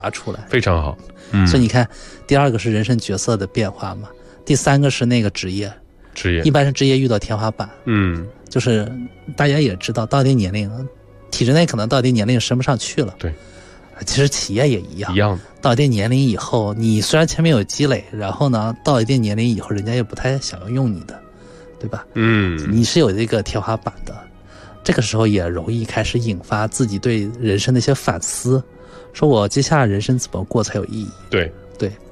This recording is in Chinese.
出来， 非常好。 所以你看，第二个是人生角色的变化嘛，第三个是那个职业，一般是职业遇到天花板，就是大家也知道，到一定年龄，体制内可能到一定年龄升不上去了， 对， 其实企业也一样，到一定年龄以后，你虽然前面有积累，然后呢，到一定年龄以后，人家也不太想要用你的，对吧？你是有这个天花板的，这个时候也容易开始引发自己对人生的一些反思，说我接下来人生怎么过才有意义？ 对。